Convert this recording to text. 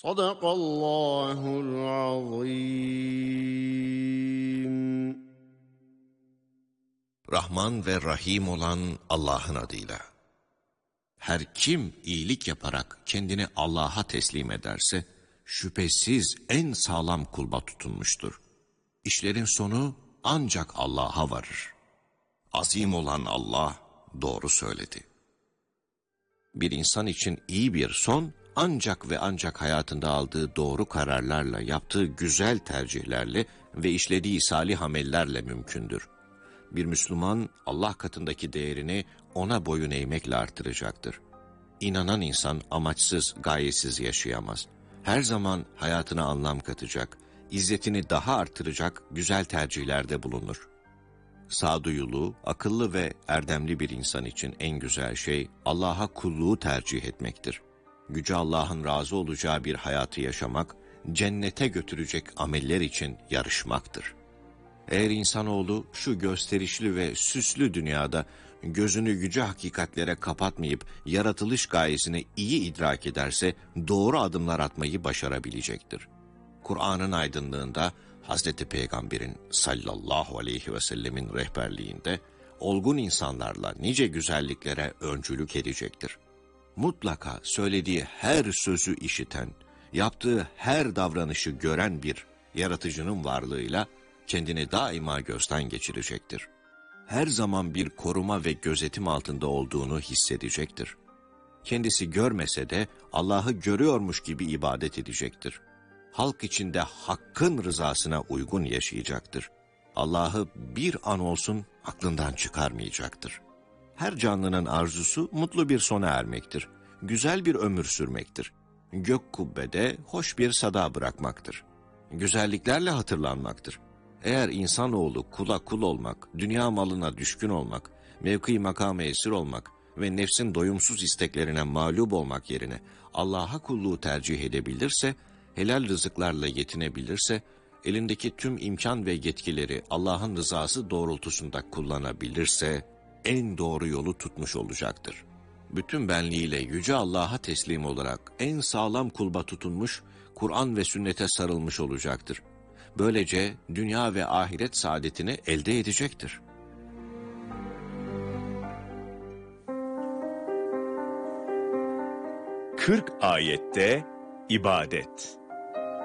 Sadakallahul azim. Rahman ve Rahim olan Allah'ın adıyla. Her kim iyilik yaparak kendini Allah'a teslim ederse, şüphesiz en sağlam kulba tutunmuştur. İşlerin sonu ancak Allah'a varır. Azim olan Allah doğru söyledi. Bir insan için iyi bir son, ancak ve ancak hayatında aldığı doğru kararlarla, yaptığı güzel tercihlerle ve işlediği salih amellerle mümkündür. Bir Müslüman, Allah katındaki değerini ona boyun eğmekle artıracaktır. İnanan insan amaçsız, gayesiz yaşayamaz. Her zaman hayatına anlam katacak, izzetini daha artıracak güzel tercihlerde bulunur. Sağduyulu, akıllı ve erdemli bir insan için en güzel şey Allah'a kulluğu tercih etmektir. Yüce Allah'ın razı olacağı bir hayatı yaşamak, cennete götürecek ameller için yarışmaktır. Eğer insanoğlu şu gösterişli ve süslü dünyada gözünü yüce hakikatlere kapatmayıp yaratılış gayesini iyi idrak ederse doğru adımlar atmayı başarabilecektir. Kur'an'ın aydınlığında Hazreti Peygamber'in sallallahu aleyhi ve sellemin rehberliğinde olgun insanlarla nice güzelliklere öncülük edecektir. Mutlaka söylediği her sözü işiten, yaptığı her davranışı gören bir yaratıcının varlığıyla kendini daima gözden geçirecektir. Her zaman bir koruma ve gözetim altında olduğunu hissedecektir. Kendisi görmese de Allah'ı görüyormuş gibi ibadet edecektir. Halk içinde Hakk'ın rızasına uygun yaşayacaktır. Allah'ı bir an olsun aklından çıkarmayacaktır. Her canlının arzusu mutlu bir sona ermektir. Güzel bir ömür sürmektir. Gök kubbede hoş bir sada bırakmaktır. Güzelliklerle hatırlanmaktır. Eğer insanoğlu kula kul olmak, dünya malına düşkün olmak, mevki makama esir olmak ve nefsin doyumsuz isteklerine mağlup olmak yerine Allah'a kulluğu tercih edebilirse, helal rızıklarla yetinebilirse, elindeki tüm imkan ve yetkileri Allah'ın rızası doğrultusunda kullanabilirse, en doğru yolu tutmuş olacaktır. Bütün benliğiyle Yüce Allah'a teslim olarak en sağlam kulba tutunmuş, Kur'an ve sünnete sarılmış olacaktır. Böylece dünya ve ahiret saadetini elde edecektir. Kırk ayette ibadet.